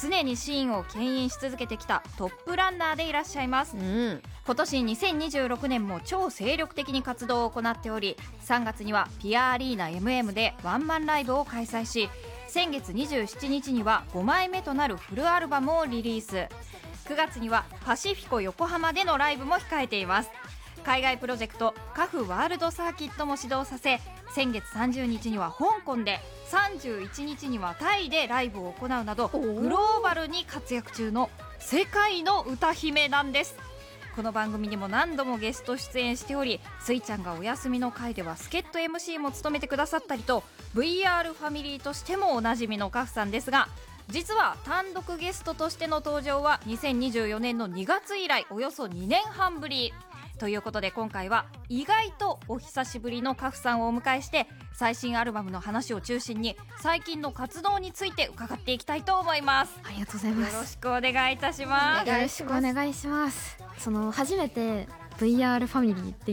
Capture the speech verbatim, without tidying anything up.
常にシーンを牽引し続けてきたトップランナーでいらっしゃいます、うん、今年にせんにじゅうろくねんも超精力的に活動を行っており、さんがつにはピアアリーナ エムエム でワンマンライブを開催し、先月にじゅうしちにちにはごまいめとなるフルアルバムをリリース。くがつにはパシフィコ横浜でのライブも控えています。海外プロジェクトカフワールドサーキットも始動させ、先月さんじゅうにちには香港で、さんじゅういちにちにはタイでライブを行うなど、グローバルに活躍中の世界の歌姫なんです。この番組にも何度もゲスト出演しており、スイちゃんがお休みの回では助っ人 エムシー も務めてくださったりと、 ブイアール ファミリーとしてもおなじみのカフさんですが、実は単独ゲストとしての登場はにせんにじゅうよねんのにがつ以来およそにねんはんぶりということで、今回は意外とお久しぶりのカフさんをお迎えして、最新アルバムの話を中心に最近の活動について伺っていきたいと思います。 ありがとうございます。 よろしくお願いいたします。 よろしくお願いします。その初めて ブイアール ファミリーって